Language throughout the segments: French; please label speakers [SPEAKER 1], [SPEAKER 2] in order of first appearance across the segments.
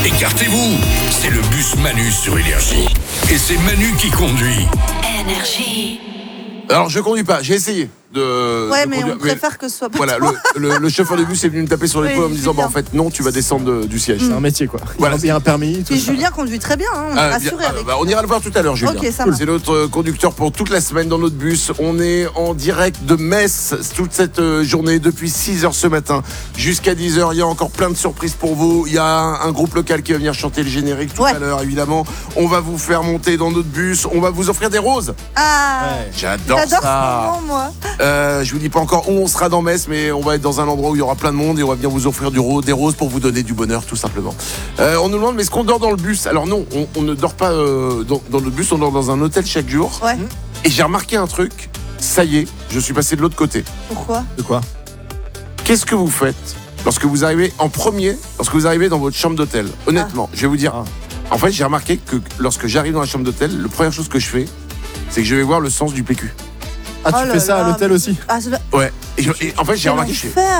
[SPEAKER 1] Écartez-vous, c'est le bus Manu sur Énergie. Et c'est Manu qui conduit.
[SPEAKER 2] Énergie.
[SPEAKER 3] Alors, je conduis pas, j'ai essayé de.
[SPEAKER 4] Ouais,
[SPEAKER 3] de
[SPEAKER 4] mais
[SPEAKER 3] conduire,
[SPEAKER 4] on préfère que ce soit pas
[SPEAKER 3] Voilà,
[SPEAKER 4] toi.
[SPEAKER 3] le chauffeur de bus est venu me taper sur l'épaule en me disant
[SPEAKER 4] Julien.
[SPEAKER 3] en fait, non, tu vas descendre du siège.
[SPEAKER 5] C'est un métier, quoi.
[SPEAKER 3] Voilà.
[SPEAKER 5] Il y a un permis, tout
[SPEAKER 4] Puis
[SPEAKER 5] ça.
[SPEAKER 4] Julien conduit très bien, on est rassuré avec.
[SPEAKER 3] On ira le voir tout à l'heure, Julien.
[SPEAKER 4] Ok, ça marche.
[SPEAKER 3] C'est notre conducteur pour toute la semaine dans notre bus. On est en direct de Metz toute cette journée depuis 6h ce matin jusqu'à 10h. Il y a encore plein de surprises pour vous. Il y a un groupe local qui va venir chanter le générique tout à l'heure, évidemment. On va vous faire monter dans notre bus. On va vous offrir des roses.
[SPEAKER 4] Ah,
[SPEAKER 3] J'adore
[SPEAKER 4] j'adore
[SPEAKER 3] ça.
[SPEAKER 4] ce moment, moi.
[SPEAKER 3] Je vous dis pas encore où on sera dans Metz, mais on va être dans un endroit où il y aura plein de monde et on va venir vous offrir des roses pour vous donner du bonheur, tout simplement. On nous demande, mais est-ce qu'on dort dans le bus? Alors non, on ne dort pas dans le bus, on dort dans un hôtel chaque jour.
[SPEAKER 4] Ouais.
[SPEAKER 3] Et j'ai remarqué un truc, ça y est, je suis passé de l'autre côté.
[SPEAKER 4] Pourquoi?
[SPEAKER 5] De quoi?
[SPEAKER 3] Qu'est-ce que vous faites lorsque vous arrivez en premier, lorsque vous arrivez dans votre chambre d'hôtel? Honnêtement, je vais vous dire. En fait, j'ai remarqué que lorsque j'arrive dans la chambre d'hôtel, la première chose que je fais, c'est que je vais voir le sens du PQ.
[SPEAKER 5] Ah, tu fais ça à l'hôtel aussi?
[SPEAKER 4] Ah,
[SPEAKER 3] Ouais. Et en fait, j'ai remarqué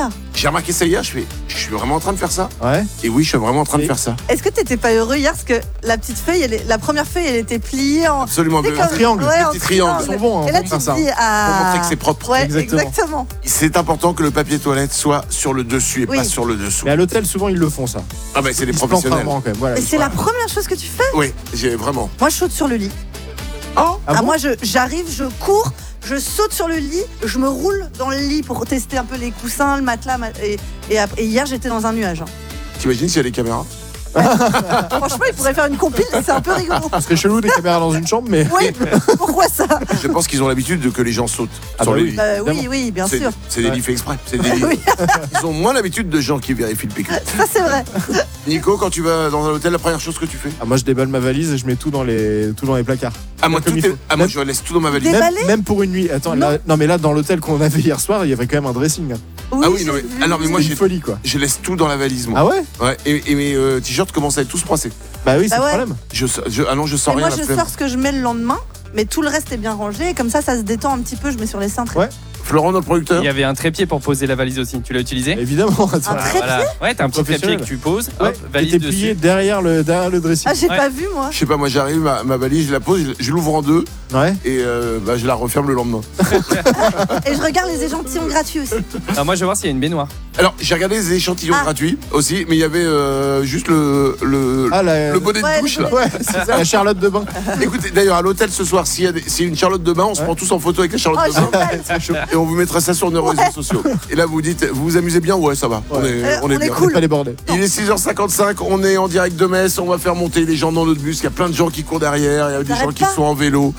[SPEAKER 3] ça hier, je suis vraiment en train de faire ça.
[SPEAKER 5] Ouais.
[SPEAKER 3] Et oui, je suis vraiment en train de faire ça.
[SPEAKER 4] Est-ce que t'étais pas heureux hier parce que la petite feuille, la première feuille, elle était pliée en.
[SPEAKER 3] Absolument,
[SPEAKER 4] C'est
[SPEAKER 3] le
[SPEAKER 4] comme-
[SPEAKER 3] triangle,
[SPEAKER 4] ouais,
[SPEAKER 3] le
[SPEAKER 4] en
[SPEAKER 3] petit triangle.
[SPEAKER 5] Ils sont bons, hein,
[SPEAKER 4] Et là,
[SPEAKER 5] pour
[SPEAKER 4] tu
[SPEAKER 5] faire
[SPEAKER 4] te
[SPEAKER 5] ça.
[SPEAKER 4] dis,
[SPEAKER 3] Pour montrer que c'est propre.
[SPEAKER 4] Ouais,
[SPEAKER 5] Exactement.
[SPEAKER 4] exactement.
[SPEAKER 3] C'est important que le papier toilette soit sur le dessus et pas sur le dessous.
[SPEAKER 5] Mais à l'hôtel, souvent, ils le font, ça.
[SPEAKER 3] Ah, bah, c'est des
[SPEAKER 5] Ils se plantent
[SPEAKER 3] professionnels.
[SPEAKER 5] rarement, quand même. Voilà.
[SPEAKER 4] Mais c'est la première chose que tu fais?
[SPEAKER 3] Oui, j'ai vraiment.
[SPEAKER 4] Moi, je saute sur le lit.
[SPEAKER 3] Oh,
[SPEAKER 4] Moi, j'arrive, je cours, je saute sur le lit, je me roule dans le lit pour tester un peu les coussins, le matelas. Et hier, j'étais dans un nuage.
[SPEAKER 3] T'imagines s'il y a des caméras?
[SPEAKER 4] Franchement, il pourrait faire une compile, c'est un peu rigolo.
[SPEAKER 5] Ce serait chelou des caméras dans une chambre, mais.
[SPEAKER 4] Oui, pourquoi ça?
[SPEAKER 3] Je pense qu'ils ont l'habitude que les gens sautent
[SPEAKER 5] Ah
[SPEAKER 3] sur
[SPEAKER 5] bah
[SPEAKER 3] les
[SPEAKER 5] oui.
[SPEAKER 3] lits.
[SPEAKER 4] Oui, bien sûr.
[SPEAKER 3] C'est des lits faits exprès. C'est des lits.
[SPEAKER 4] Oui.
[SPEAKER 3] Ils ont moins l'habitude de gens qui vérifient le PQ.
[SPEAKER 4] Ça, c'est vrai.
[SPEAKER 3] Nico, quand tu vas dans un hôtel, la première chose que tu fais?
[SPEAKER 5] Ah, moi, je déballe ma valise et je mets tout dans les placards.
[SPEAKER 3] Ah, moi,
[SPEAKER 5] Comme il faut.
[SPEAKER 3] moi je laisse tout dans ma valise.
[SPEAKER 5] Même pour une nuit. Attends, là, non, mais là, dans l'hôtel qu'on avait hier soir, il y avait quand même un dressing.
[SPEAKER 3] Ah oui, non, mais, alors, mais moi,
[SPEAKER 5] C'est une folie, quoi.
[SPEAKER 3] je laisse tout dans la valise, moi.
[SPEAKER 5] Ah ouais?
[SPEAKER 3] Ouais, et mes t-shirts commencent à être tous froissés.
[SPEAKER 5] Bah oui, c'est
[SPEAKER 4] Bah
[SPEAKER 5] le
[SPEAKER 4] ouais.
[SPEAKER 5] problème.
[SPEAKER 3] Je sors
[SPEAKER 4] Et
[SPEAKER 3] rien
[SPEAKER 4] moi, je sors ce que je mets le lendemain, mais tout le reste est bien rangé. Et comme ça se détend un petit peu. Je mets sur les cintres.
[SPEAKER 5] Ouais.
[SPEAKER 3] Florent, notre producteur.
[SPEAKER 6] Il y avait un trépied pour poser la valise aussi. Tu l'as utilisé?
[SPEAKER 5] Évidemment.
[SPEAKER 4] Un trépied?
[SPEAKER 6] Ouais, t'as un petit trépied que tu poses. Hop, valise
[SPEAKER 5] était plié
[SPEAKER 6] dessus.
[SPEAKER 5] derrière le dressing.
[SPEAKER 4] Ah, j'ai pas vu, moi.
[SPEAKER 3] Je sais pas, moi j'arrive, ma valise, je la pose, je l'ouvre en deux
[SPEAKER 5] Ouais.
[SPEAKER 3] et je la referme le lendemain.
[SPEAKER 4] Et je regarde les échantillons gratuits aussi.
[SPEAKER 6] Alors moi, je vais voir s'il y a une baignoire.
[SPEAKER 3] Alors, j'ai regardé les échantillons gratuits aussi, mais il y avait juste le bonnet de douche là.
[SPEAKER 5] Ouais, c'est ça, la Charlotte de bain.
[SPEAKER 3] Écoutez, d'ailleurs, à l'hôtel ce soir, s'il y a une Charlotte de bain, on se prend tous en photo avec la Charlotte de bain. Et on vous mettra ça sur nos réseaux sociaux. Et là, vous dites, vous vous amusez bien? Ouais, ça va. On est bien.
[SPEAKER 5] Pas les bordels.
[SPEAKER 3] Il est 6h55, on est en direct de Metz, on va faire monter les gens dans notre bus, il y a plein de gens qui courent derrière, il y a des gens qui sont en vélo.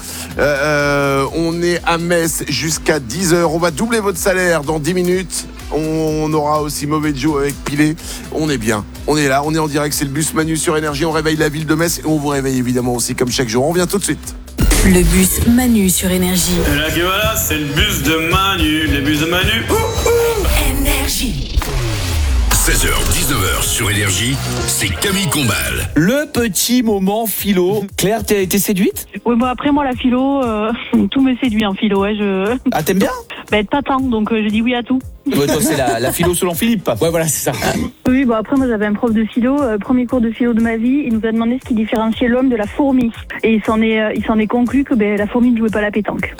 [SPEAKER 3] On est à Metz jusqu'à 10h, on va doubler votre salaire dans 10 minutes. On aura aussi Mauvais Joe avec Pilé. On est bien, on est là, on est en direct, c'est le bus Manu sur Énergie, on réveille la ville de Metz et on vous réveille évidemment aussi comme chaque jour. On revient tout de suite.
[SPEAKER 2] Le bus Manu sur Énergie.
[SPEAKER 7] Et là que voilà, c'est le bus de Manu, les bus de Manu.
[SPEAKER 2] Énergie.
[SPEAKER 1] 16h, 19h sur Énergie, c'est Camille Combal.
[SPEAKER 8] Le petit moment philo. Claire, t'as été séduite?
[SPEAKER 9] Oui, bon après moi la philo, tout me séduit en philo. Ouais,
[SPEAKER 8] Ah, t'aimes bien?
[SPEAKER 9] pas tant, donc je dis oui à tout.
[SPEAKER 8] Ouais, toi, c'est la philo selon Philippe. Ouais, voilà, c'est ça.
[SPEAKER 9] Oui, bon après moi j'avais un prof de philo, premier cours de philo de ma vie, il nous a demandé ce qui différenciait l'homme de la fourmi. Et il s'en est conclu que la fourmi ne jouait pas à la pétanque.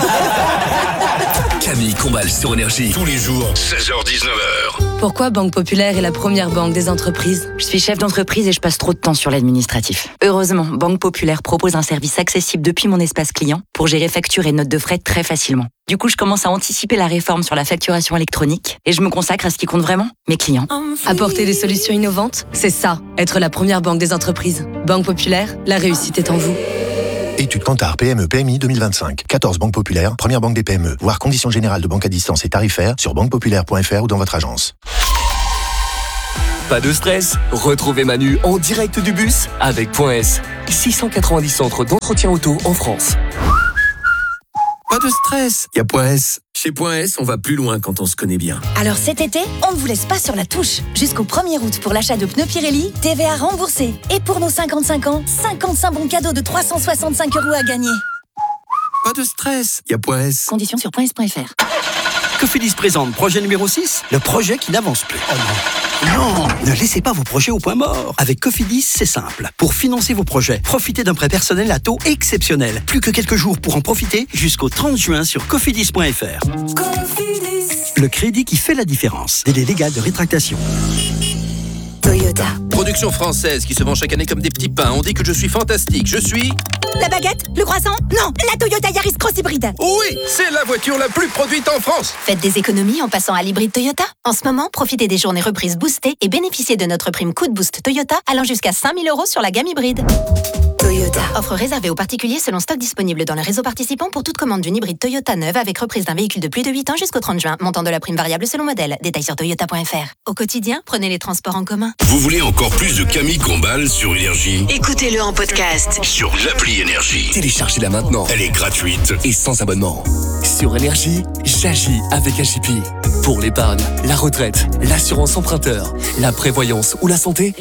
[SPEAKER 1] Camille Combal sur Énergie, tous les jours, 16h-19h.
[SPEAKER 2] Pourquoi Banque Populaire est la première banque des entreprises? Je suis chef d'entreprise et je passe trop de temps sur l'administratif. Heureusement, Banque Populaire propose un service accessible depuis mon espace client pour gérer factures et notes de frais très facilement. Du coup, je commence à anticiper la réforme sur la facturation électronique et je me consacre à ce qui compte vraiment, mes clients. Apporter des solutions innovantes, c'est ça, être la première banque des entreprises. Banque Populaire, la réussite est en vous.
[SPEAKER 10] Étude Kantar PME PMI 2025. 14 banques populaires, première banque des PME. Voir conditions générales de banque à distance et tarifaires sur banquepopulaire.fr ou dans votre agence.
[SPEAKER 11] Pas de stress, retrouvez Manu en direct du bus avec .S. 690 centres d'entretien auto en France.
[SPEAKER 12] Pas de stress, y a .S. Chez .S, on va plus loin quand on se connaît bien.
[SPEAKER 13] Alors cet été, on ne vous laisse pas sur la touche. Jusqu'au 1er août pour l'achat de pneus Pirelli, TVA remboursé. Et pour nos 55 ans, 55 bons cadeaux de 365 € à gagner.
[SPEAKER 12] Pas de stress, y a .S.
[SPEAKER 13] Conditions sur .s.fr.
[SPEAKER 14] Cofidis présente projet numéro 6, le projet qui n'avance plus. Non, ne laissez pas vos projets au point mort. Avec Cofidis, c'est simple. Pour financer vos projets, profitez d'un prêt personnel à taux exceptionnel. Plus que quelques jours pour en profiter jusqu'au 30 juin sur cofidis.fr. Le crédit qui fait la différence. Délai légal de rétractation.
[SPEAKER 13] Toyota.
[SPEAKER 12] Production française qui se vend chaque année comme des petits pains. On dit que je suis fantastique. Je suis...
[SPEAKER 13] La baguette? Le croissant? Non, la Toyota Yaris Cross Hybride.
[SPEAKER 12] Oui, c'est la voiture la plus produite en France.
[SPEAKER 13] Faites des économies en passant à l'hybride Toyota. En ce moment, profitez des journées reprises boostées et bénéficiez de notre prime coup de boost Toyota allant jusqu'à 5 000 € sur la gamme hybride. Toyota. Offre réservée aux particuliers selon stock disponible dans le réseau participant pour toute commande d'une hybride Toyota neuve avec reprise d'un véhicule de plus de 8 ans jusqu'au 30 juin. Montant de la prime variable selon modèle. Détails sur toyota.fr. Au quotidien, prenez les transports en commun.
[SPEAKER 1] Vous voulez encore plus de Camille Combal sur Énergie?
[SPEAKER 11] Écoutez-le en podcast
[SPEAKER 1] Sur l'appli Énergie.
[SPEAKER 11] Téléchargez-la maintenant.
[SPEAKER 1] Elle est gratuite.
[SPEAKER 11] Et sans abonnement. Sur Énergie, j'agis avec AJP. Pour l'épargne, la retraite, l'assurance emprunteur, la prévoyance ou la santé,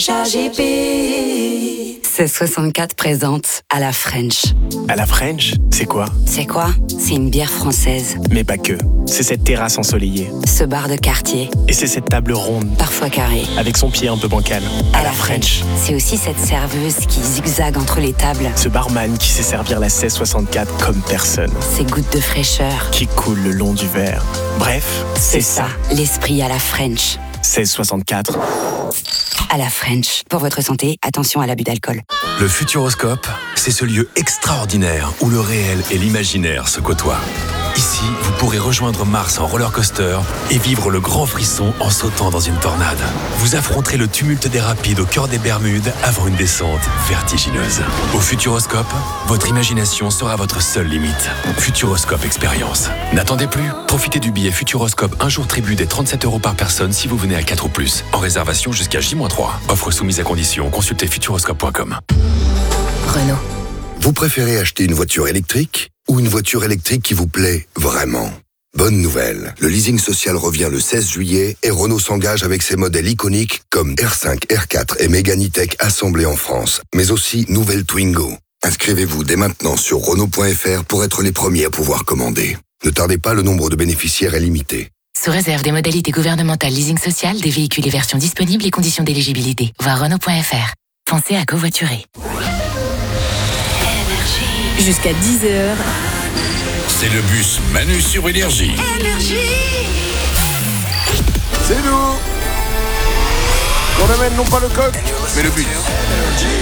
[SPEAKER 2] AJP. 1664 présente à la French.
[SPEAKER 15] À la French, c'est quoi?
[SPEAKER 2] C'est quoi? C'est une bière française.
[SPEAKER 15] Mais pas que. C'est cette terrasse ensoleillée.
[SPEAKER 2] Ce bar de quartier.
[SPEAKER 15] Et c'est cette table ronde.
[SPEAKER 2] Parfois carrée.
[SPEAKER 15] Avec son pied un peu bancal.
[SPEAKER 2] À la French. C'est aussi cette serveuse qui zigzague entre les tables.
[SPEAKER 15] Ce barman qui sait servir la 1664 comme personne.
[SPEAKER 2] Ces gouttes de fraîcheur.
[SPEAKER 15] Qui coulent le long du verre. Bref, c'est ça.
[SPEAKER 2] L'esprit à la French.
[SPEAKER 15] 1664.
[SPEAKER 2] À la French. Pour votre santé, attention à l'abus d'alcool.
[SPEAKER 16] Le Futuroscope, c'est ce lieu extraordinaire où le réel et l'imaginaire se côtoient. Ici, vous pourrez rejoindre Mars en roller coaster et vivre le grand frisson en sautant dans une tornade. Vous affronterez le tumulte des rapides au cœur des Bermudes avant une descente vertigineuse. Au Futuroscope, votre imagination sera votre seule limite. Futuroscope Expérience. N'attendez plus. Profitez du billet Futuroscope un jour tribu des 37 € par personne si vous venez à 4 ou plus. En réservation jusqu'à J-3. Offre soumise à condition. Consultez futuroscope.com.
[SPEAKER 17] Renault. Vous préférez acheter une voiture électrique ou une voiture électrique qui vous plaît vraiment? Bonne nouvelle, le leasing social revient le 16 juillet et Renault s'engage avec ses modèles iconiques comme R5, R4 et Mégane E-Tech assemblés en France, mais aussi nouvelle Twingo. Inscrivez-vous dès maintenant sur Renault.fr pour être les premiers à pouvoir commander. Ne tardez pas, le nombre de bénéficiaires est limité.
[SPEAKER 18] Sous réserve des modalités gouvernementales leasing social, des véhicules et versions disponibles et conditions d'éligibilité. Voir Renault.fr. Pensez à covoiturer.
[SPEAKER 19] Jusqu'à 10h.
[SPEAKER 1] C'est le bus Manu sur Énergie.
[SPEAKER 3] C'est nous. On amène non pas le coq, mais le bus.